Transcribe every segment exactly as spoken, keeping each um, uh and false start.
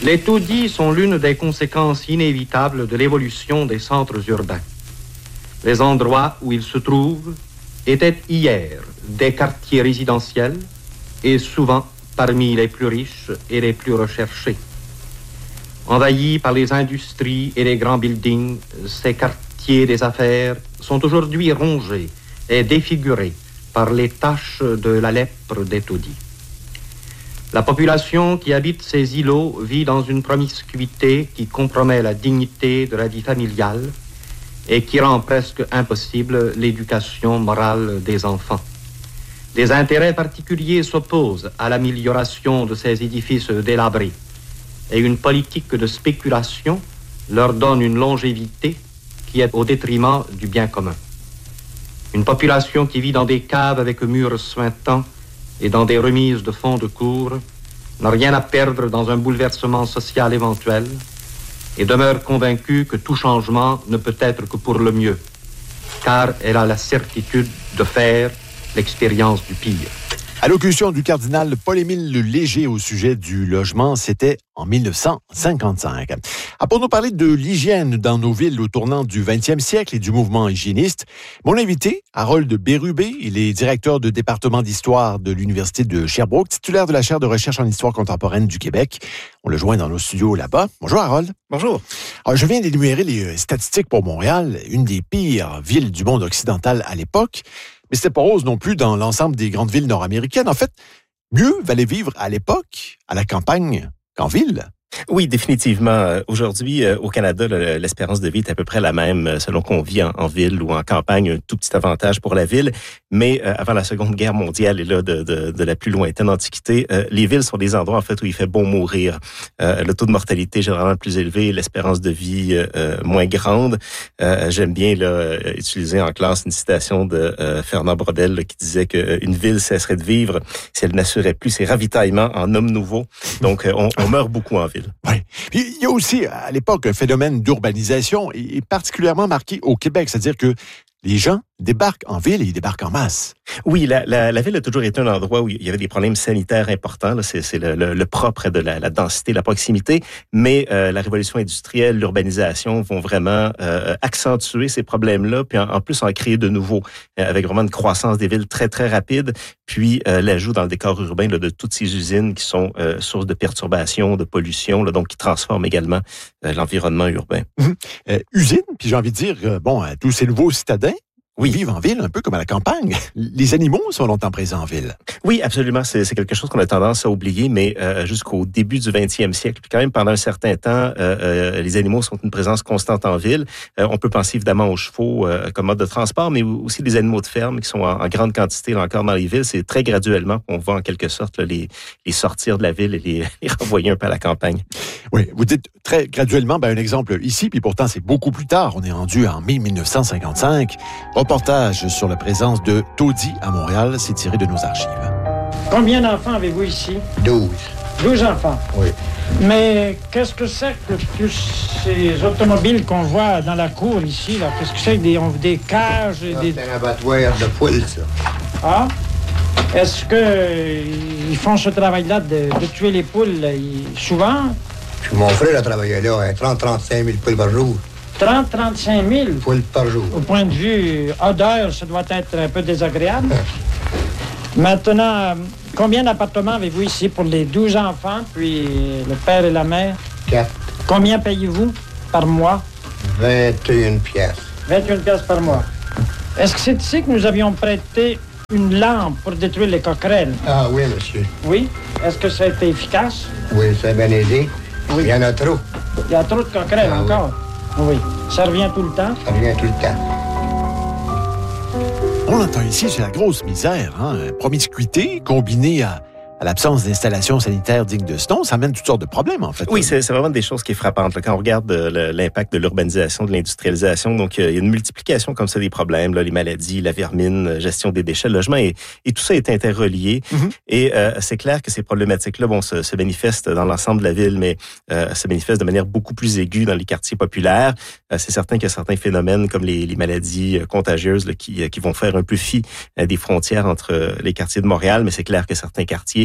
Les taudis sont l'une des conséquences inévitables de l'évolution des centres urbains. Les endroits où ils se trouvent étaient hier des quartiers résidentiels et souvent parmi les plus riches et les plus recherchés. Envahis par les industries et les grands buildings, ces quartiers des affaires sont aujourd'hui rongés et défigurés par les taches de la lèpre des taudis. La population qui habite ces îlots vit dans une promiscuité qui compromet la dignité de la vie familiale et qui rend presque impossible l'éducation morale des enfants. Des intérêts particuliers s'opposent à l'amélioration de ces édifices délabrés et une politique de spéculation leur donne une longévité qui est au détriment du bien commun. Une population qui vit dans des caves avec murs suintants et dans des remises de fonds de cour n'a rien à perdre dans un bouleversement social éventuel et demeure convaincue que tout changement ne peut être que pour le mieux, car elle a la certitude de faire l'expérience du pire. Allocution du cardinal Paul-Émile Léger au sujet du logement, c'était en dix-neuf cent cinquante-cinq. Ah, pour nous parler de l'hygiène dans nos villes au tournant du vingtième siècle et du mouvement hygiéniste, mon invité, Harold Bérubé, il est directeur de département d'histoire de l'Université de Sherbrooke, titulaire de la chaire de recherche en histoire contemporaine du Québec. On le joint dans nos studios là-bas. Bonjour Harold. Bonjour. Alors, je viens d'énumérer les statistiques pour Montréal, une des pires villes du monde occidental à l'époque. Mais c'était pas rose non plus dans l'ensemble des grandes villes nord-américaines. En fait, mieux valait vivre à l'époque, à la campagne, qu'en ville. Oui, définitivement. Aujourd'hui, au Canada, l'espérance de vie est à peu près la même selon qu'on vit en, en ville ou en campagne, un tout petit avantage pour la ville. Mais euh, avant la Seconde Guerre mondiale et là de, de, de la plus lointaine antiquité, euh, les villes sont des endroits en fait où il fait bon mourir. Euh, le taux de mortalité est généralement plus élevé, l'espérance de vie euh, moins grande. Euh, j'aime bien là utiliser en classe une citation de euh, Fernand Braudel là, qui disait qu'une ville cesserait de vivre si elle n'assurait plus ses ravitaillements en hommes nouveaux. Donc on, on meurt beaucoup en ville. Oui. Puis, il y a aussi, à l'époque, un phénomène d'urbanisation, et particulièrement marqué au Québec, c'est-à-dire que les gens débarquent en ville et ils débarquent en masse. Oui, la, la, la ville a toujours été un endroit où il y avait des problèmes sanitaires importants. Là, c'est, c'est le, le, le propre de la, la densité, la proximité. Mais euh, la révolution industrielle, l'urbanisation vont vraiment euh, accentuer ces problèmes-là, puis en, en plus en créer de nouveaux, euh, avec vraiment une croissance des villes très, très rapide, puis euh, l'ajout dans le décor urbain là, de toutes ces usines qui sont euh, source de perturbations, de pollution, là, donc qui transforment également euh, l'environnement urbain. Mmh. Euh, usines, puis j'ai envie de dire, euh, bon, euh, tous ces nouveaux citadins, oui, ils vivent en ville, un peu comme à la campagne. Les animaux sont longtemps présents en ville. Oui, absolument. C'est, c'est quelque chose qu'on a tendance à oublier, mais euh, jusqu'au début du vingtième siècle, puis quand même pendant un certain temps, euh, euh, les animaux sont une présence constante en ville. Euh, on peut penser évidemment aux chevaux euh, comme mode de transport, mais aussi les animaux de ferme qui sont en, en grande quantité là, encore dans les villes. C'est très graduellement qu'on va en quelque sorte là, les, les sortir de la ville et les, les renvoyer un peu à la campagne. Oui, vous dites très graduellement, ben, un exemple ici, puis pourtant c'est beaucoup plus tard. On est rendu en mai dix-neuf cent cinquante-cinq. Reportage sur la présence de taudis à Montréal, c'est tiré de nos archives. Combien d'enfants avez-vous ici? Douze. Douze enfants? Oui. Mais qu'est-ce que c'est que tous ces automobiles qu'on voit dans la cour ici, là? Qu'est-ce que c'est que des, des cages et Ça, des... c'est un abattoir de poules, ça. Ah? Est-ce qu'ils font ce travail-là de, de tuer les poules là, ils, souvent? Mon frère a travaillé là, hein, trente à trente-cinq mille poules par jour. trente à trente-cinq mille? Poules par jour. Au point de vue odeur, ça doit être un peu désagréable. Maintenant, combien d'appartements avez-vous ici pour les douze enfants, puis le père et la mère? Quatre. Combien payez-vous par mois? vingt et une piastres. vingt et une piastres par mois. Est-ce que c'est ici que nous avions prêté une lampe pour détruire les coquerelles? Ah oui, monsieur. Oui? Est-ce que ça a été efficace? Oui, c'est bien aidé. Oui. Il y en a trop. Il y a trop de coquerelles Ah, encore? Oui. Ça revient tout le temps? Ça revient tout le temps. On l'entend ici, c'est la grosse misère. Hein? Promiscuité combinée à, à l'absence d'installations sanitaires dignes de ce nom, ça amène toutes sortes de problèmes, en fait. Oui, c'est, c'est vraiment des choses qui sont frappantes. Là, quand on regarde le, l'impact de l'urbanisation, de l'industrialisation, donc il y a une multiplication comme ça des problèmes, là, les maladies, la vermine, gestion des déchets, le logement, et, et tout ça est interrelié. Mm-hmm. Et euh, c'est clair que ces problématiques-là bon, se, se manifestent dans l'ensemble de la ville, mais euh, se manifestent de manière beaucoup plus aiguë dans les quartiers populaires. Euh, c'est certain qu'il y a certains phénomènes comme les, les maladies contagieuses là, qui, qui vont faire un peu fi euh, des frontières entre les quartiers de Montréal, mais c'est clair que certains quartiers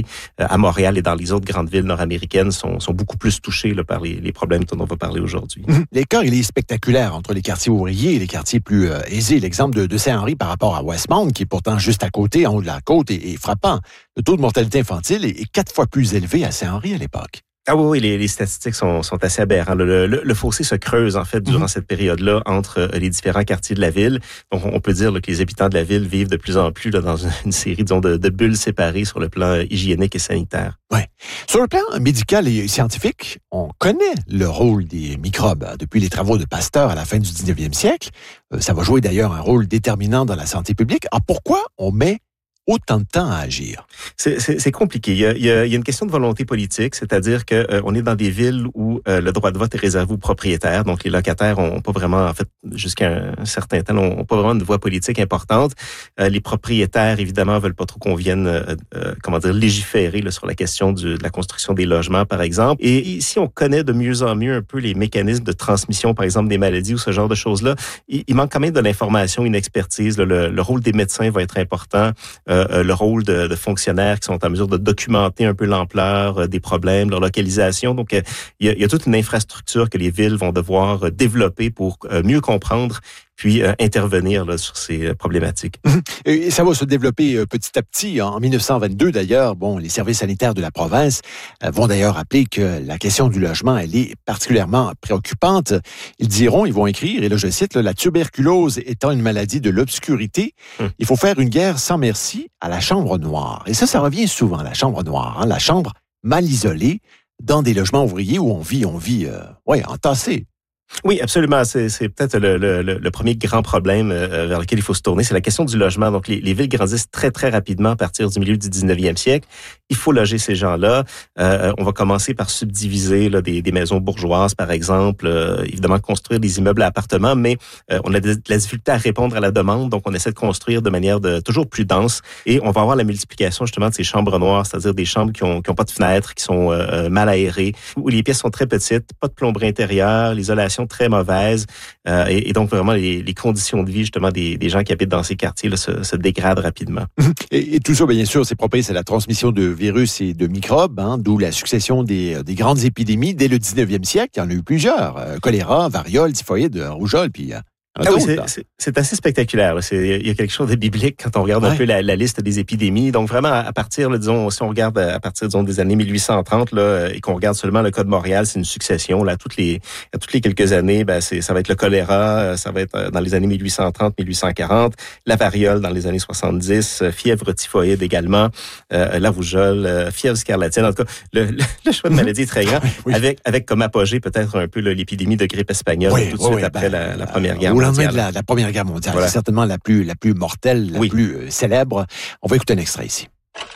euh, à Montréal et dans les autres grandes villes nord-américaines sont, sont beaucoup plus touchés là, par les, les problèmes dont on va parler aujourd'hui. Mmh. L'écart, il est spectaculaire entre les quartiers ouvriers et les quartiers plus euh, aisés. L'exemple de, de Saint-Henri par rapport à Westmount, qui est pourtant juste à côté, en haut de la côte, est, est frappant. Le taux de mortalité infantile est, est quatre fois plus élevé à Saint-Henri à l'époque. Ah oui, oui, les, les statistiques sont, sont assez aberrantes. Le, le, le fossé se creuse, en fait, durant mmh. cette période-là, entre euh, les différents quartiers de la ville. Donc, on peut dire là, que les habitants de la ville vivent de plus en plus là, dans une, une série, disons, de, de bulles séparées sur le plan hygiénique et sanitaire. Oui. Sur le plan médical et scientifique, on connaît le rôle des microbes depuis les travaux de Pasteur à la fin du dix-neuvième siècle. Euh, ça va jouer d'ailleurs un rôle déterminant dans la santé publique. Alors, pourquoi on met autant de temps à agir? C'est, c'est, c'est compliqué. Il y, a, il y a une question de volonté politique, c'est-à-dire que euh, on est dans des villes où euh, le droit de vote est réservé aux propriétaires, donc les locataires ont pas vraiment, en fait, jusqu'à un certain temps, n'ont pas vraiment une voix politique importante. Euh, les propriétaires, évidemment, veulent pas trop qu'on vienne, euh, euh, comment dire, légiférer là, sur la question du, de la construction des logements, par exemple. Et ici, on connaît de mieux en mieux un peu les mécanismes de transmission, par exemple, des maladies ou ce genre de choses-là. Il, il manque quand même de l'information, une expertise. Là, le, le rôle des médecins va être important. Euh, Euh, le rôle de, de fonctionnaires qui sont en mesure de documenter un peu l'ampleur euh, des problèmes, leur localisation. Donc, euh, il y a, il y a toute une infrastructure que les villes vont devoir euh, développer pour euh, mieux comprendre puis euh, intervenir là, sur ces euh, problématiques. Et ça va se développer euh, petit à petit. En dix-neuf cent vingt-deux, d'ailleurs, bon, les services sanitaires de la province euh, vont d'ailleurs rappeler que la question du logement, elle est particulièrement préoccupante. Ils diront, ils vont écrire, et là je cite, là, la tuberculose étant une maladie de l'obscurité, hum. il faut faire une guerre sans merci à la chambre noire. Et ça, ça revient souvent, la chambre noire, hein, la chambre mal isolée dans des logements ouvriers où on vit, on vit, euh, ouais, entassé. Oui, absolument. C'est, c'est peut-être le, le, le premier grand problème euh, vers lequel il faut se tourner. C'est la question du logement. Donc, les, les villes grandissent très, très rapidement à partir du milieu du dix-neuvième siècle. Il faut loger ces gens-là. Euh, on va commencer par subdiviser là, des, des maisons bourgeoises, par exemple. Euh, évidemment, construire des immeubles à appartements, mais euh, on a de, de la difficulté à répondre à la demande. Donc, on essaie de construire de manière de, toujours plus dense. Et on va avoir la multiplication, justement, de ces chambres noires, c'est-à-dire des chambres qui ont, qui ont pas de fenêtres, qui sont euh, mal aérées, où les pièces sont très petites, pas de plomberie intérieure, l'isolation très mauvaise. Euh, et, et donc, vraiment, les, les conditions de vie, justement, des, des gens qui habitent dans ces quartiers là, se, se dégradent rapidement. Et, et tout ça, bien sûr, c'est propice à la transmission de virus et de microbes, hein, d'où la succession des, des grandes épidémies. Dès le dix-neuvième siècle, il y en a eu plusieurs. Euh, choléra, variole, typhoïde, rougeole, puis... Euh, Ah oui, c'est, c'est, c'est assez spectaculaire. Là. C'est, il y a quelque chose de biblique quand on regarde ouais. un peu la, la liste des épidémies. Donc vraiment, à partir, là, disons, si on regarde à partir disons, des années mille huit cent trente là, et qu'on regarde seulement le cas de Montréal, c'est une succession. Là, toutes les, à toutes les quelques années, ben, c'est, ça va être le choléra, ça va être dans les années mille huit cent trente mille huit cent quarante, la variole dans les années soixante-dix, fièvre typhoïde également, euh, la rougeole, euh, fièvre scarlatine. En tout cas, le, le, le choix de maladie est très grand, oui. avec, avec comme apogée peut-être un peu là, l'épidémie de grippe espagnole oui, tout de oui, suite oui, après ben, la, la Première Guerre mondiale. De la, la Première Guerre mondiale. Voilà. C'est certainement la plus, la plus mortelle, la oui. plus euh, célèbre. On va écouter un extrait ici.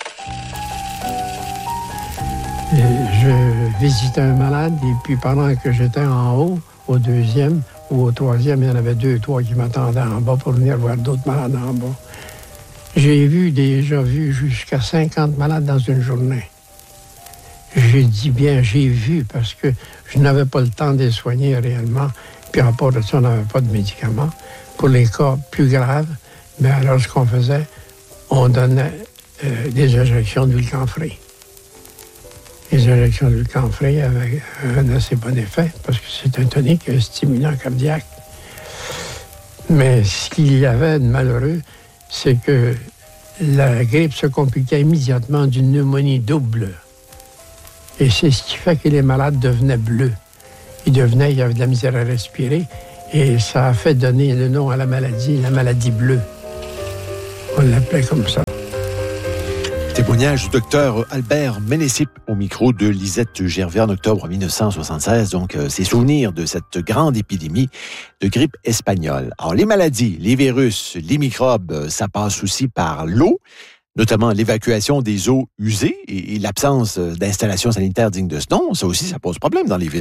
Et je visitais un malade et puis pendant que j'étais en haut, au deuxième ou au troisième, il y en avait deux, trois qui m'attendaient en bas pour venir voir d'autres malades en bas. J'ai vu déjà vu jusqu'à cinquante malades dans une journée. J'ai dit bien, j'ai vu parce que je n'avais pas le temps de les soigner réellement. Puis en rapport de ça, on n'avait pas de médicaments. Pour les cas plus graves, mais alors ce qu'on faisait, on donnait euh, des injections d'huile camphrée. Les injections d'huile camphrée avaient un assez bon effet parce que c'est un tonique, un stimulant cardiaque. Mais ce qu'il y avait de malheureux, c'est que la grippe se compliquait immédiatement d'une pneumonie double. Et c'est ce qui fait que les malades devenaient bleus. Ils devenaient, il y avait de la misère à respirer. Et ça a fait donner le nom à la maladie, la maladie bleue. On l'appelait comme ça. Témoignage du docteur Albert Ménécip au micro de Lisette Gervais en octobre dix-neuf cent soixante-seize. Donc, euh, ses souvenirs de cette grande épidémie de grippe espagnole. Alors, les maladies, les virus, les microbes, ça passe aussi par l'eau, notamment l'évacuation des eaux usées et, et l'absence d'installations sanitaires dignes de ce nom. Ça aussi, ça pose problème dans les villes.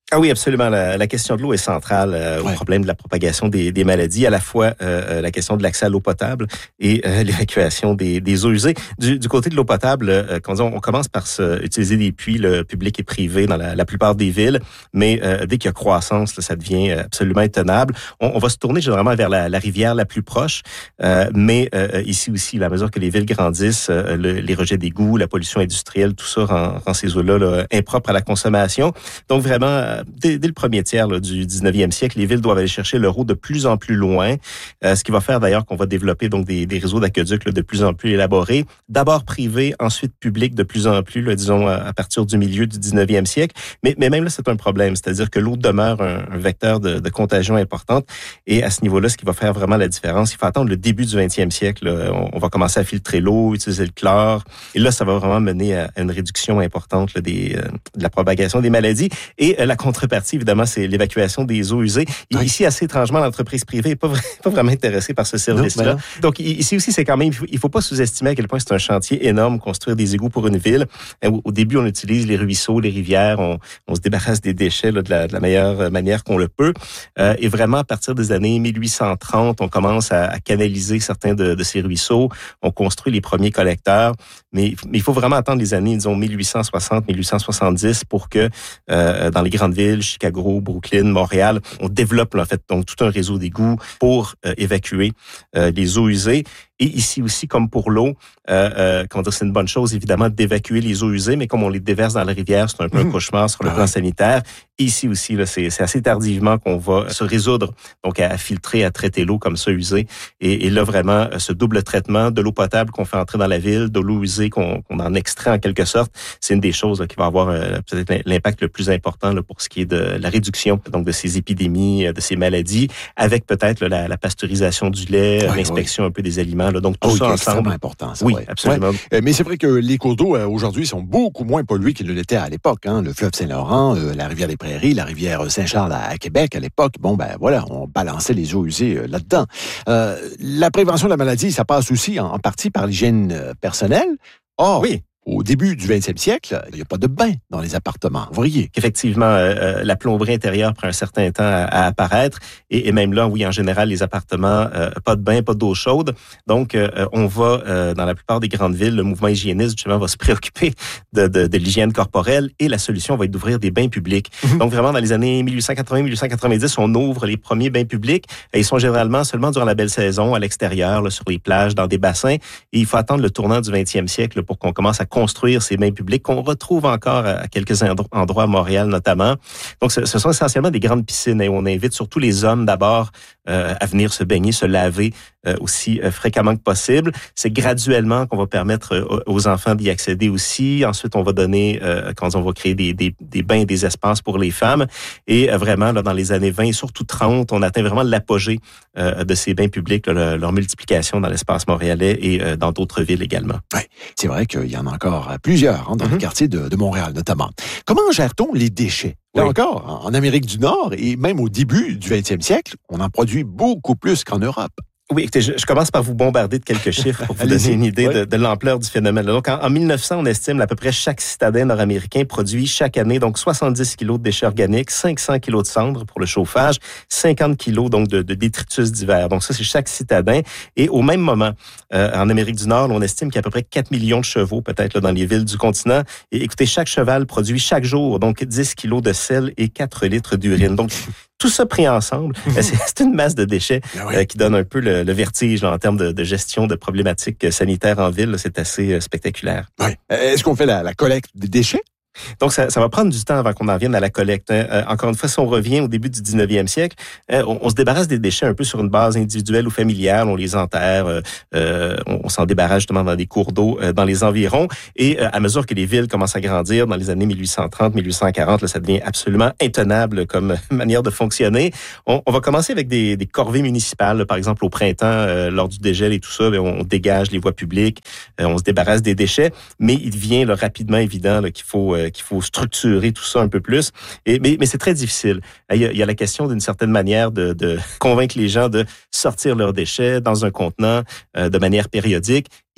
Ah oui, absolument. La, la question de l'eau est centrale euh, ouais. au problème de la propagation des, des maladies, à la fois euh, la question de l'accès à l'eau potable et euh, l'évacuation des, des eaux usées. Du, du côté de l'eau potable, euh, quand on, on commence par se, utiliser des puits là, publics et privés dans la, la plupart des villes, mais euh, dès qu'il y a croissance, là, ça devient absolument intenable. On, on va se tourner généralement vers la, la rivière la plus proche, euh, mais euh, ici aussi, à mesure que les villes grandissent, euh, le, les rejets d'égouts, la pollution industrielle, tout ça rend, rend ces eaux-là là, impropres à la consommation. Donc vraiment, Dès, dès le premier tiers là, du dix-neuvième siècle, les villes doivent aller chercher leur eau de plus en plus loin, euh, ce qui va faire d'ailleurs qu'on va développer donc des, des réseaux d'aqueducs là, de plus en plus élaborés, d'abord privés, ensuite publics de plus en plus, là, disons, à partir du milieu du dix-neuvième siècle. Mais, mais même là, c'est un problème, c'est-à-dire que l'eau demeure un, un vecteur de, de contagion importante et à ce niveau-là, ce qui va faire vraiment la différence, il faut attendre le début du vingtième siècle. Là, on, on va commencer à filtrer l'eau, utiliser le chlore et là, ça va vraiment mener à, à une réduction importante là, des, euh, de la propagation des maladies et euh, la contrepartie, évidemment, c'est l'évacuation des eaux usées. Oui. Ici, assez étrangement, l'entreprise privée n'est pas, pas vraiment intéressée par ce service-là. Non, donc, ici aussi, c'est quand même, il ne faut pas sous-estimer à quel point c'est un chantier énorme, construire des égouts pour une ville. Au début, on utilise les ruisseaux, les rivières, on, on se débarrasse des déchets là, de, la, de la meilleure manière qu'on le peut. Euh, et vraiment, à partir des années mille huit cent trente, on commence à, à canaliser certains de, de ces ruisseaux. On construit les premiers collecteurs. Mais, mais il faut vraiment attendre les années, disons, mille huit cent soixante, mille huit cent soixante-dix pour que euh, dans les grandes villes, Chicago, Brooklyn, Montréal, on développe là, en fait donc tout un réseau d'égouts pour euh, évacuer euh, les eaux usées. Et ici aussi, comme pour l'eau, euh, euh, comment dire, c'est une bonne chose, évidemment, d'évacuer les eaux usées, mais comme on les déverse dans la rivière, c'est un peu mmh. un cauchemar sur le ah plan ouais. sanitaire. Et ici aussi, là, c'est, c'est assez tardivement qu'on va se résoudre donc à, à filtrer, à traiter l'eau comme ça usée. Et, et là, vraiment, ce double traitement de l'eau potable qu'on fait entrer dans la ville, de l'eau usée qu'on, qu'on en extrait en quelque sorte, c'est une des choses là, qui va avoir euh, peut-être l'impact le plus important là, pour ce qui est de la réduction donc de ces épidémies, de ces maladies, avec peut-être là, la, la pasteurisation du lait, ouais, l'inspection ouais. un peu des aliments. Là, donc tout oh, ça ensemble. C'est extrêmement important. Ça, oui, ouais. absolument. Ouais. Mais c'est vrai que les cours d'eau euh, aujourd'hui sont beaucoup moins pollués qu'ils ne l'étaient à l'époque. Hein. Le fleuve Saint-Laurent, euh, la rivière des Prairies, la rivière Saint-Charles à, à Québec à l'époque. Bon ben voilà, on balançait les eaux usées euh, là-dedans. Euh, la prévention de la maladie, ça passe aussi en, en partie par l'hygiène euh, personnelle. Or, oui. Au début du vingtième siècle, il n'y a pas de bain dans les appartements ouvriers. Effectivement, euh, la plomberie intérieure prend un certain temps à, à apparaître. Et, et même là, oui, en général, les appartements, euh, pas de bain, pas d'eau chaude. Donc, euh, on va, euh, dans la plupart des grandes villes, le mouvement hygiéniste, justement, va se préoccuper de, de, de l'hygiène corporelle. Et la solution va être d'ouvrir des bains publics. Mm-hmm. Donc, vraiment, dans les années mille huit cent quatre-vingts mille huit cent quatre-vingt-dix, on ouvre les premiers bains publics. Et ils sont généralement seulement durant la belle saison, à l'extérieur, là, sur les plages, dans des bassins. Et il faut attendre le tournant du vingtième siècle là, pour qu'on commence à construire ces bains publics qu'on retrouve encore à quelques endroits à Montréal notamment. Donc, ce, ce sont essentiellement des grandes piscines et on invite surtout les hommes d'abord euh, à venir se baigner, se laver euh, aussi euh, fréquemment que possible. C'est graduellement qu'on va permettre euh, aux enfants d'y accéder aussi. Ensuite, on va donner, euh, quand on va créer des, des, des bains et des espaces pour les femmes. Et euh, vraiment, là, dans les années vingt et surtout trente, on atteint vraiment l'apogée euh, de ces bains publics, là, leur, leur multiplication dans l'espace montréalais et euh, dans d'autres villes également. Oui, c'est vrai qu'il y en a encore plusieurs hein, dans mm-hmm. les quartiers de, de Montréal notamment. Comment gère-t-on les déchets? Là oui. encore, en Amérique du Nord et même au début du vingtième siècle, on en produit beaucoup plus qu'en Europe. Oui, écoutez, je, je commence par vous bombarder de quelques chiffres pour vous donner une idée oui. de, de l'ampleur du phénomène. Donc, en, en mille neuf cents, on estime à peu près chaque citadin nord-américain produit chaque année donc soixante-dix kilos de déchets organiques, cinq cents kilos de cendres pour le chauffage, cinquante kilos donc de, de détritus divers. Donc ça, c'est chaque citadin. Et au même moment, euh, en Amérique du Nord, on estime qu'il y a à peu près quatre millions de chevaux peut-être là, dans les villes du continent. Et écoutez, chaque cheval produit chaque jour donc dix kilos de sel et quatre litres d'urine. Donc tout ça pris ensemble, c'est, c'est une masse de déchets oui. euh, qui donne un peu le, le vertige là, en termes de, de gestion de problématiques sanitaires en ville. Là, c'est assez euh, spectaculaire. Oui. Est-ce qu'on fait la, la collecte des déchets? Donc, ça, ça va prendre du temps avant qu'on en vienne à la collecte. Euh, encore une fois, si on revient au début du dix-neuvième siècle, euh, on, on se débarrasse des déchets un peu sur une base individuelle ou familiale. On les enterre, euh, euh, on, on s'en débarrasse justement dans des cours d'eau euh, dans les environs. Et euh, à mesure que les villes commencent à grandir, dans les années mille huit cent trente, mille huit cent quarante, là, ça devient absolument intenable comme manière de fonctionner. On, on va commencer avec des, des corvées municipales. Là, par exemple, au printemps, euh, lors du dégel et tout ça, bien, on dégage les voies publiques, euh, on se débarrasse des déchets. Mais il devient là, rapidement évident là, qu'il faut euh, qu'il faut structurer tout ça un peu plus. Et, mais, mais c'est très difficile. Il y, a, il y a la question d'une certaine manière de, de convaincre les gens de sortir leurs déchets dans un contenant euh, de manière périodique.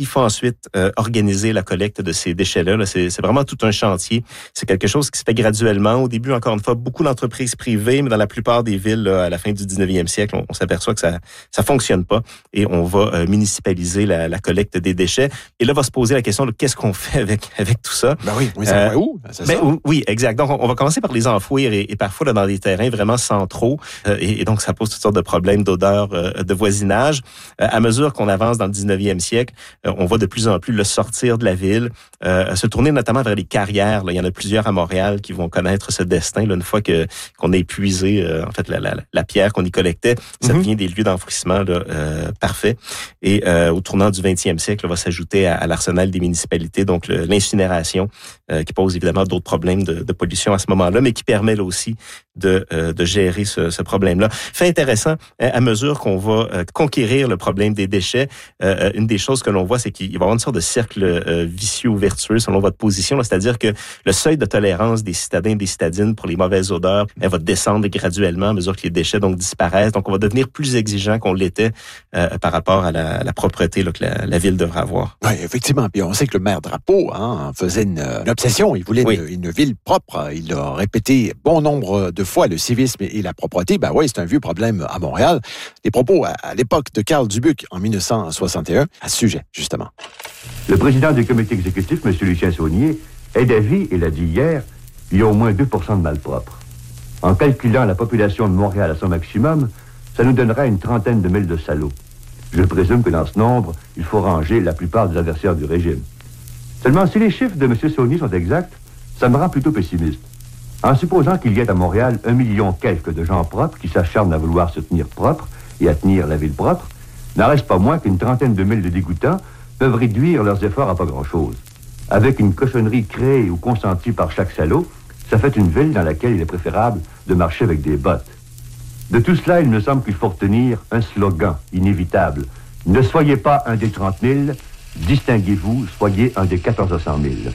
il faut ensuite euh, organiser la collecte de ces déchets-là. Là, c'est, c'est vraiment tout un chantier. C'est quelque chose qui se fait graduellement. Au début, encore une fois, beaucoup d'entreprises privées, mais dans la plupart des villes, là, à la fin du dix-neuvième siècle, on, on s'aperçoit que ça ça fonctionne pas et on va euh, municipaliser la, la collecte des déchets. Et là, va se poser la question de qu'est-ce qu'on fait avec avec tout ça. Ben oui, oui, ça euh, va où? C'est ben, ça? Oui, exact. Donc, on, on va commencer par les enfouir et, et parfois là, dans des terrains vraiment centraux. Euh, et, et donc, ça pose toutes sortes de problèmes d'odeur, euh, de voisinage. Euh, à mesure qu'on avance dans le dix-neuvième siècle, euh, on va de plus en plus le sortir de la ville, euh, se tourner notamment vers les carrières. Là. Il y en a plusieurs à Montréal qui vont connaître ce destin. Là, une fois que qu'on a épuisé euh, en fait la, la, la pierre qu'on y collectait, ça mm-hmm. devient des lieux d'enfouissement là, euh, parfaits. Et euh, au tournant du vingtième siècle, là, va s'ajouter à, à l'arsenal des municipalités, donc le, l'incinération, euh, qui pose évidemment d'autres problèmes de, de pollution à ce moment-là, mais qui permet là aussi de, euh, de gérer ce, ce problème-là. Fait intéressant, à mesure qu'on va euh, conquérir le problème des déchets, euh, une des choses que l'on voit, c'est qu'il va y avoir une sorte de cercle euh, vicieux ou vertueux selon votre position, là, c'est-à-dire que le seuil de tolérance des citadins et des citadines pour les mauvaises odeurs, elle va descendre graduellement à mesure que les déchets donc disparaissent. Donc, on va devenir plus exigeant qu'on l'était euh, par rapport à la, la propreté là, que la, la ville devrait avoir. Oui, effectivement. Puis on sait que le maire Drapeau hein, faisait une, une obsession. Il voulait oui. une, une ville propre. Il a répété bon nombre de fois le civisme et la propreté. Ben oui, c'est un vieux problème à Montréal. Les propos à, à l'époque de Karl Dubuc en dix-neuf cent soixante et un à ce sujet, justement. Le président du comité exécutif, M. Lucien Saunier, est d'avis, il l'a dit hier, il y a au moins deux pour cent de malpropres. En calculant la population de Montréal à son maximum, ça nous donnera une trentaine de mille de salauds. Je présume que dans ce nombre, il faut ranger la plupart des adversaires du régime. Seulement, si les chiffres de M. Saunier sont exacts, ça me rend plutôt pessimiste. En supposant qu'il y ait à Montréal un million quelque de gens propres qui s'acharnent à vouloir se tenir propres et à tenir la ville propre, n'en reste pas moins qu'une trentaine de mille de dégoûtants peuvent réduire leurs efforts à pas grand-chose. Avec une cochonnerie créée ou consentie par chaque salaud, ça fait une ville dans laquelle il est préférable de marcher avec des bottes. De tout cela, il me semble qu'il faut retenir un slogan inévitable. Ne soyez pas un des trente mille, distinguez-vous, soyez un des quatorze cent mille.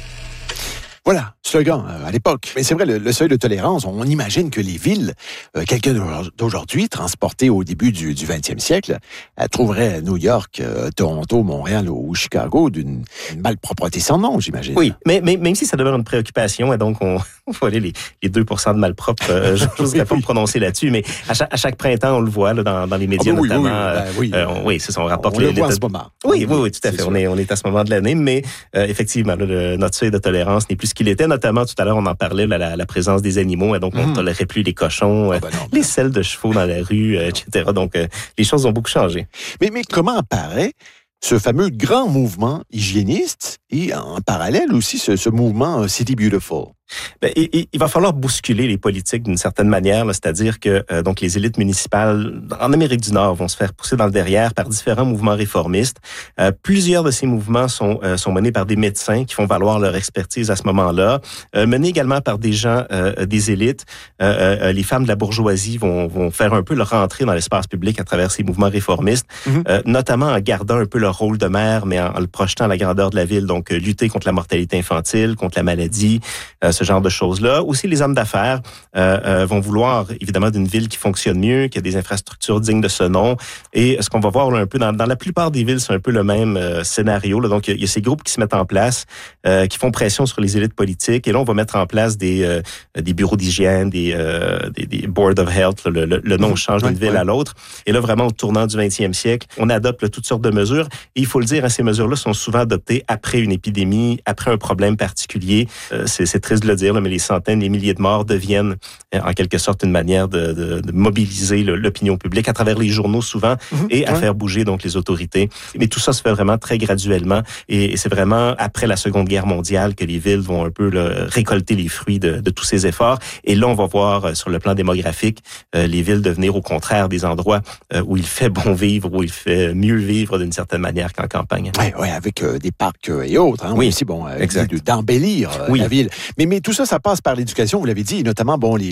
Voilà, slogan euh, à l'époque. Mais c'est vrai, le, le seuil de tolérance, on imagine que les villes, euh, quelqu'un d'aujourd'hui, transportées au début du, du vingtième siècle, euh, trouverait New York, euh, Toronto, Montréal ou Chicago d'une malpropreté sans nom, j'imagine. Oui, mais, mais même si ça demeure une préoccupation, et donc on, on va aller les, les deux pour cent de malpropres, euh, je n'oserais oui, pas me prononcer là-dessus, mais à chaque, à chaque printemps, on le voit là, dans, dans les médias ah, oui, notamment. Oui, oui, ben, oui. Euh, on, oui, c'est ça, on rapporte on les, le voit les, en ce moment. Oui, oui, oui, tout à fait. On est, on est à ce moment de l'année, mais euh, effectivement, là, le, notre seuil de tolérance n'est plus ce qu'il était, notamment tout à l'heure, on en parlait, là, la, la présence des animaux, et donc on ne mmh. tolérait plus les cochons, oh, ben non, les selles de chevaux dans la rue, euh, et cetera. Donc, euh, les choses ont beaucoup changé. Mais, mais comment apparaît ce fameux grand mouvement hygiéniste et en parallèle aussi ce, ce mouvement uh, City Beautiful? Ben, il, il va falloir bousculer les politiques d'une certaine manière, là, c'est-à-dire que euh, donc les élites municipales en Amérique du Nord vont se faire pousser dans le derrière par différents mouvements réformistes. Euh, plusieurs de ces mouvements sont euh, sont menés par des médecins qui font valoir leur expertise à ce moment-là, euh, menés également par des gens euh, des élites. Euh, euh, les femmes de la bourgeoisie vont vont faire un peu leur entrée dans l'espace public à travers ces mouvements réformistes, mm-hmm. euh, notamment en gardant un peu leur rôle de mère, mais en, en le projetant à la grandeur de la ville. Donc euh, lutter contre la mortalité infantile, contre la maladie. Euh, ce genre de choses-là. Aussi, les hommes d'affaires euh, euh, vont vouloir, évidemment, d'une ville qui fonctionne mieux, qui a des infrastructures dignes de ce nom. Et ce qu'on va voir là, un peu dans, dans la plupart des villes, c'est un peu le même euh, scénario. Là. Donc, il y, y a ces groupes qui se mettent en place, euh, qui font pression sur les élites politiques. Et là, on va mettre en place des, euh, des bureaux d'hygiène, des, euh, des, des board of health. Là, le, le, le nom change d'une ville à l'autre. Et là, vraiment, au tournant du vingtième siècle, on adopte là, toutes sortes de mesures. Et il faut le dire, hein, ces mesures-là sont souvent adoptées après une épidémie, après un problème particulier. Euh, c'est, c'est triste de le dire, là, mais les centaines, les milliers de morts deviennent en quelque sorte une manière de, de, de mobiliser le, l'opinion publique à travers les journaux souvent mmh, et à ouais. faire bouger donc les autorités. Mais tout ça se fait vraiment très graduellement et, et c'est vraiment après la Seconde Guerre mondiale que les villes vont un peu là, récolter les fruits de, de tous ces efforts. Et là, on va voir sur le plan démographique euh, les villes devenir au contraire des endroits euh, où il fait bon vivre, où il fait mieux vivre d'une certaine manière qu'en campagne. Oui, ouais, avec euh, des parcs euh, et autres. Hein, oui, aussi bon, euh, exact. De, d'embellir euh, oui. la ville. Mais, mais tout ça, ça passe par l'éducation, vous l'avez dit, et notamment bon les,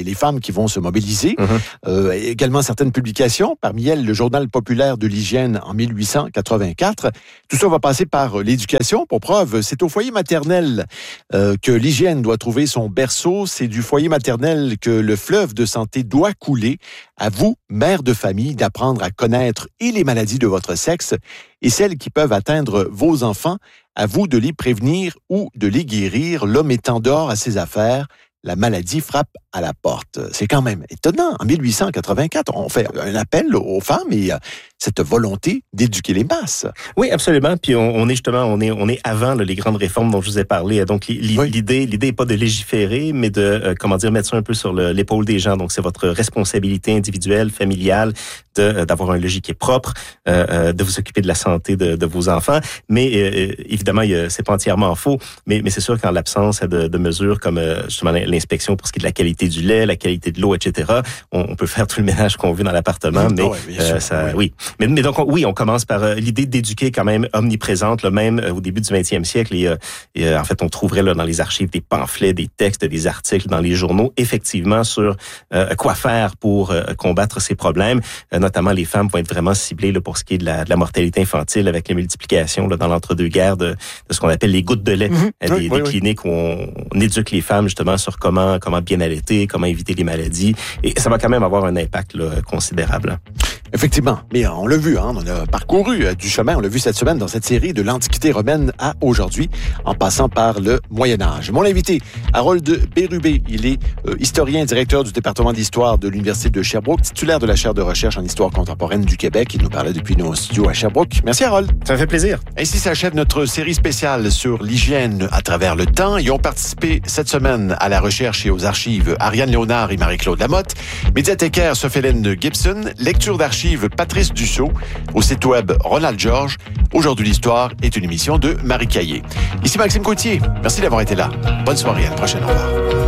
les, les femmes qui vont se mobiliser. Mm-hmm. Euh, également certaines publications, parmi elles le Journal populaire de l'hygiène en mille huit cent quatre-vingt-quatre. Tout ça va passer par l'éducation. Pour preuve, c'est au foyer maternel euh, que l'hygiène doit trouver son berceau. C'est du foyer maternel que le fleuve de santé doit couler. À vous, mère de famille, d'apprendre à connaître et les maladies de votre sexe et celles qui peuvent atteindre vos enfants. À vous de les prévenir ou de les guérir. L'homme étant dehors à ses affaires, la maladie frappe à la porte. C'est quand même étonnant. En mille huit cent quatre-vingt-quatre, on fait un appel aux femmes et euh, cette volonté d'éduquer les masses. Oui, absolument. Puis on, on est justement, on est, on est avant là, les grandes réformes dont je vous ai parlé. Donc l'idée, oui. l'idée est pas de légiférer, mais de, euh, comment dire, mettre ça un peu sur le, l'épaule des gens. Donc c'est votre responsabilité individuelle, familiale, de euh, d'avoir un logis qui est propre, euh, euh, de vous occuper de la santé de, de vos enfants. Mais euh, évidemment, il y a, c'est pas entièrement faux. Mais, mais c'est sûr qu'en l'absence de, de mesures comme euh, justement l'inspection pour ce qui est de la qualité du lait, la qualité de l'eau, et cetera, on, on peut faire tout le ménage qu'on veut dans l'appartement, mais oh, oui, euh, ça, oui. oui. Mais, mais donc on, oui, on commence par euh, l'idée d'éduquer quand même omniprésente, là, même euh, au début du vingtième siècle. Et, euh, et euh, en fait, on trouverait là dans les archives des pamphlets, des textes, des articles dans les journaux, effectivement sur euh, quoi faire pour euh, combattre ces problèmes. Euh, notamment, les femmes vont être vraiment ciblées là, pour ce qui est de la, de la mortalité infantile avec la multiplication là, dans l'entre-deux-guerres de, de ce qu'on appelle les gouttes de lait, mm-hmm. euh, des, oui, des oui, cliniques oui. où on, on éduque les femmes justement sur comment comment bien allaiter, comment éviter les maladies. Et ça va quand même avoir un impact là, considérable. Effectivement. Mais on l'a vu, hein, on a parcouru du chemin, on l'a vu cette semaine dans cette série de l'Antiquité romaine à aujourd'hui, en passant par le Moyen-Âge. Mon invité, Harold Bérubé, il est euh, historien, directeur du département d'histoire de l'Université de Sherbrooke, titulaire de la chaire de recherche en histoire contemporaine du Québec. Il nous parlait depuis nos studios à Sherbrooke. Merci Harold. Ça me fait plaisir. Ainsi s'achève notre série spéciale sur l'hygiène à travers le temps. Y ont participé cette semaine à la recherche et aux archives Ariane Léonard et Marie-Claude Lamotte, médiathécaire Sophie-Hélène Gibson, lecture d'archives Patrice Dussault, au site web Ronald Georges. Aujourd'hui, l'histoire est une émission de Marie Caillé. Ici Maxime Gauthier. Merci d'avoir été là. Bonne soirée. À la prochaine. Au revoir.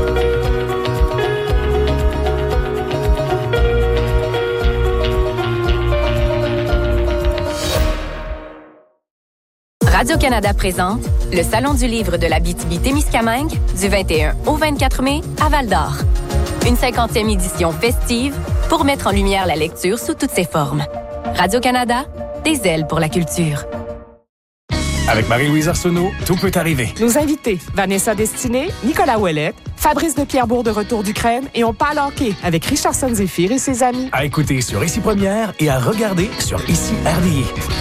Radio-Canada présente le Salon du livre de l'Abitibi-Témiscamingue du vingt et un au vingt-quatre mai à Val-d'Or. Une cinquantième édition festive pour mettre en lumière la lecture sous toutes ses formes. Radio-Canada, des ailes pour la culture. Avec Marie-Louise Arsenault, tout peut arriver. Nos invités, Vanessa Destinée, Nicolas Ouellette, Fabrice de Pierrebourg de retour d'Ukraine et on parle hockey avec Richardson Zéphyr et ses amis. À écouter sur Ici Première et à regarder sur Ici R D I.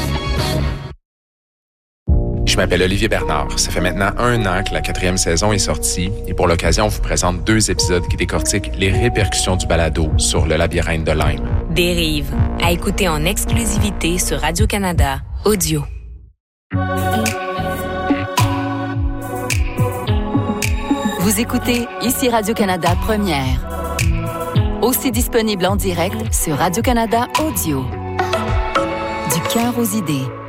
Je m'appelle Olivier Bernard. Ça fait maintenant un an que la quatrième saison est sortie et pour l'occasion, on vous présente deux épisodes qui décortiquent les répercussions du balado sur le labyrinthe de Lyme. Dérive, à écouter en exclusivité sur Radio-Canada Audio. Vous écoutez Ici Radio-Canada Première. Aussi disponible en direct sur Radio-Canada Audio. Du cœur aux idées.